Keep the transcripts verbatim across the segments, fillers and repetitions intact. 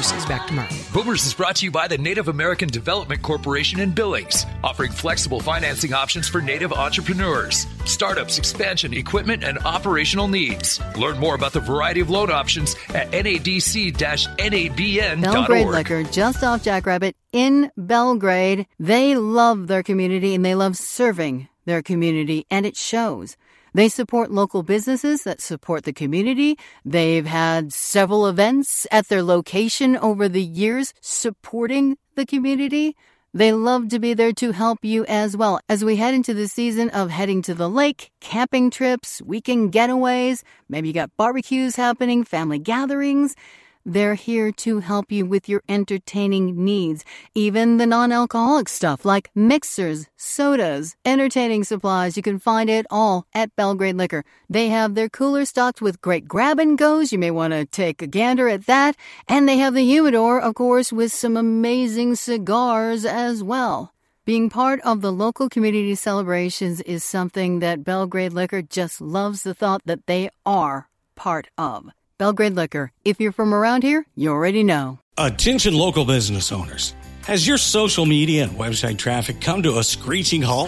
Boomers. Back to Mark. Boomers is brought to you by the Native American Development Corporation in Billings, offering flexible financing options for Native entrepreneurs, startups, expansion, equipment, and operational needs. Learn more about the variety of loan options at N A D C N A B N dot org. Belgrade Liquor, just off Jackrabbit in Belgrade. They love their community and they love serving their community, and it shows. They support local businesses that support the community. They've had several events at their location over the years supporting the community. They love to be there to help you as well. As we head into the season of heading to the lake, camping trips, weekend getaways, maybe you got barbecues happening, family gatherings, they're here to help you with your entertaining needs. Even the non-alcoholic stuff like mixers, sodas, entertaining supplies. You can find it all at Belgrade Liquor. They have their cooler stocked with great grab-and-goes. You may want to take a gander at that. And they have the humidor, of course, with some amazing cigars as well. Being part of the local community celebrations is something that Belgrade Liquor just loves the thought that they are part of. Belgrade Liquor. If you're from around here, you already know. Attention local business owners. Has your social media and website traffic come to a screeching halt?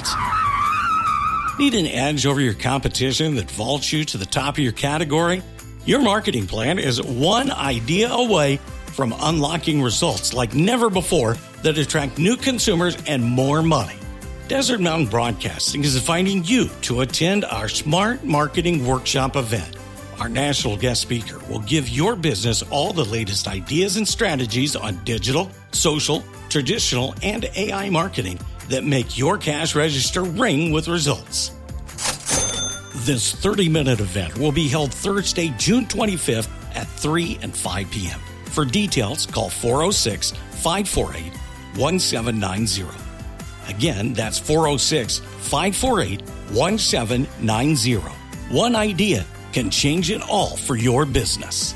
Need an edge over your competition that vaults you to the top of your category? Your marketing plan is one idea away from unlocking results like never before that attract new consumers and more money. Desert Mountain Broadcasting is inviting you to attend our Smart Marketing Workshop event. Our national guest speaker will give your business all the latest ideas and strategies on digital, social, traditional, and A I marketing that make your cash register ring with results. This thirty-minute event will be held Thursday, June twenty-fifth at three and five p.m. For details, call four oh six, five four eight, one seven nine zero. Again, that's four oh six, five four eight, one seven nine zero. One idea can change it all for your business.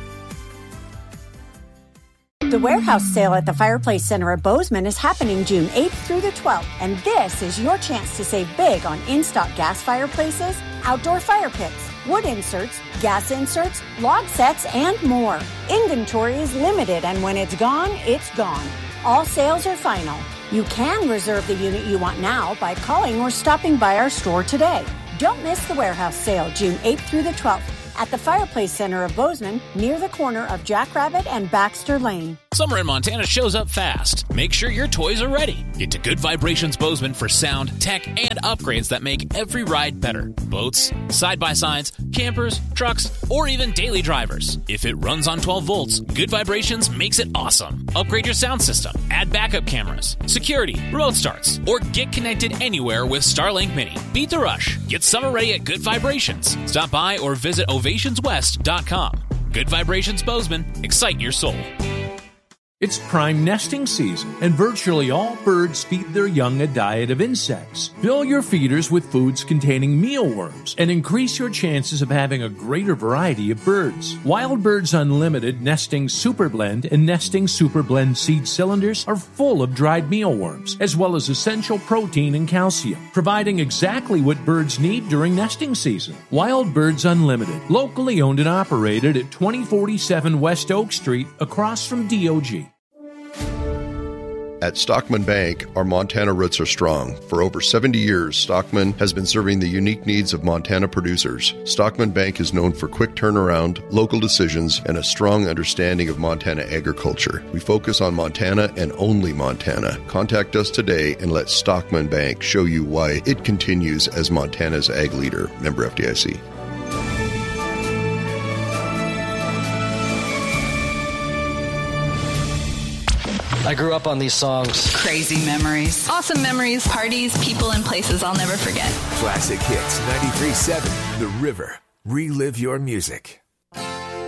The warehouse sale at the Fireplace Center of Bozeman is happening June eighth through the twelfth, and this is your chance to save big on in-stock gas fireplaces, outdoor fire pits, wood inserts, gas inserts, log sets, and more. Inventory is limited, and when it's gone, it's gone. All sales are final. You can reserve the unit you want now by calling or stopping by our store today. Don't miss the warehouse sale June eighth through the twelfth at the Fireplace Center of Bozeman near the corner of Jackrabbit and Baxter Lane. Summer in Montana shows up fast. Make sure your toys are ready. Get to Good Vibrations Bozeman for sound, tech, and upgrades that make every ride better. Boats, side-by-sides, campers, trucks, or even daily drivers. If it runs on twelve volts, Good Vibrations makes it awesome. Upgrade your sound system, add backup cameras, security, remote starts, or get connected anywhere with Starlink Mini. Beat the rush. Get summer ready at Good Vibrations. Stop by or visit ovations west dot com. Good Vibrations Bozeman. Excite your soul. It's prime nesting season, and virtually all birds feed their young a diet of insects. Fill your feeders with foods containing mealworms and increase your chances of having a greater variety of birds. Wild Birds Unlimited Nesting Super Blend and Nesting Super Blend seed cylinders are full of dried mealworms, as well as essential protein and calcium, providing exactly what birds need during nesting season. Wild Birds Unlimited, locally owned and operated at twenty forty-seven West Oak Street, across from D O G. At Stockman Bank, our Montana roots are strong. For over seventy years, Stockman has been serving the unique needs of Montana producers. Stockman Bank is known for quick turnaround, local decisions, and a strong understanding of Montana agriculture. We focus on Montana and only Montana. Contact us today and let Stockman Bank show you why it continues as Montana's ag leader. Member F D I C. I grew up on these songs. Crazy memories. Awesome memories. Parties, people, and places I'll never forget. Classic Hits ninety-three point seven, The River. Relive your music.